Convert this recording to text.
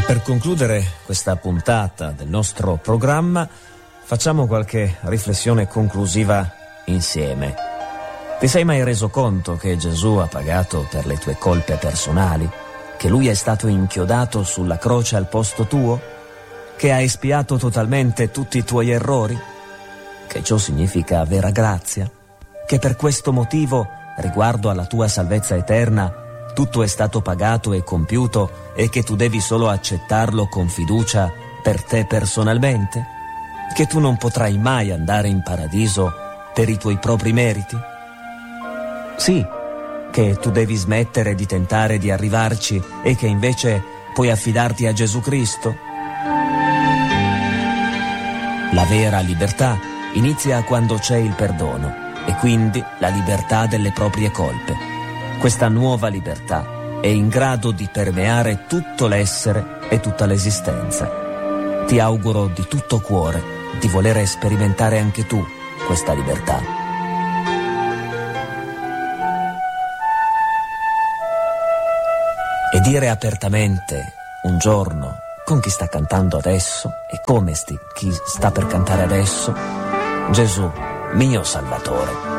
Per concludere questa puntata del nostro programma, facciamo qualche riflessione conclusiva insieme. Ti sei mai reso conto che Gesù ha pagato per le tue colpe personali? Che Lui è stato inchiodato sulla croce al posto tuo? Che ha espiato totalmente tutti i tuoi errori? Che ciò significa vera grazia? Che per questo motivo, riguardo alla tua salvezza eterna, tutto è stato pagato e compiuto e che tu devi solo accettarlo con fiducia per te personalmente? Che tu non potrai mai andare in paradiso per i tuoi propri meriti? Sì, che tu devi smettere di tentare di arrivarci e che invece puoi affidarti a Gesù Cristo? La vera libertà inizia quando c'è il perdono e quindi la libertà delle proprie colpe. Questa nuova libertà è in grado di permeare tutto l'essere e tutta l'esistenza. Ti auguro di tutto cuore di voler sperimentare anche tu questa libertà. E dire apertamente un giorno con chi sta cantando adesso e come chi sta per cantare adesso: Gesù, mio Salvatore,